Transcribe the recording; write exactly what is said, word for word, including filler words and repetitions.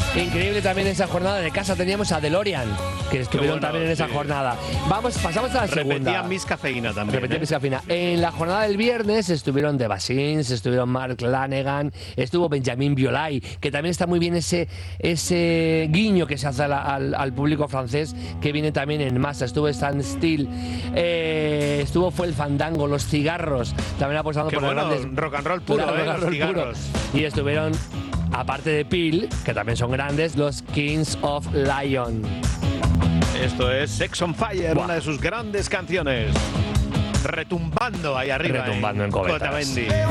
Increíble también esa jornada de casa. Teníamos a DeLorean, que estuvieron bueno, también en esa sí. jornada. Vamos, pasamos a la segunda. Repetían Miss Cafeína también. Repetían ¿eh? Miss Cafeína. En la jornada del viernes estuvieron The Bassins, estuvieron Mark Lanegan, estuvo Benjamin Biolay, que también está muy bien ese, ese guiño que se hace al, al, al público francés, que viene también en masa. Estuvo Stan Steele, eh, estuvo Fue el Fandango, Los Cigarros, también apostando Qué por bueno, los grandes. rock and roll puro, Claro, ¿eh? rock and Los roll Cigarros. puro. Y estuvieron, aparte de Peel, que también son grandes, los Kings of Lion. Esto es Sex on Fire, Buah. una de sus grandes canciones. Retumbando ahí arriba. Retumbando en Covetas. Cotamendi.